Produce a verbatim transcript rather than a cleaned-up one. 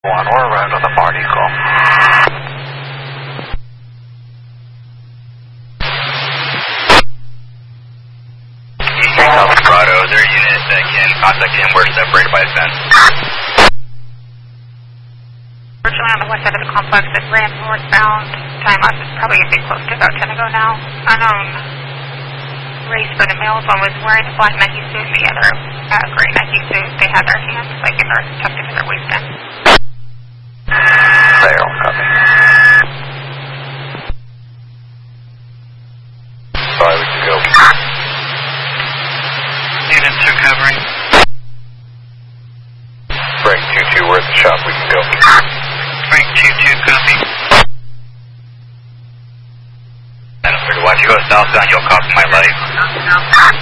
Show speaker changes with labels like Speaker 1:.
Speaker 1: One, we're around on the Marty call.
Speaker 2: South Grotto, is there a unit that can contact him? We're separated by a fence.
Speaker 3: Originally on the west side of the complex, it ran northbound. Time lapse is probably getting close to about ten ago now. Unknown race for the males. One was wearing a black Nike suit and the other uh, gray Nike suit. They had their hands like in their, tucked into their waistband.
Speaker 1: Fail, copy. Sorry, we can go.
Speaker 2: Unit two covering.
Speaker 1: Frank two two, we're at the shop, we can go.
Speaker 2: Frank two two, copy. And if you go southbound, you'll copy my light.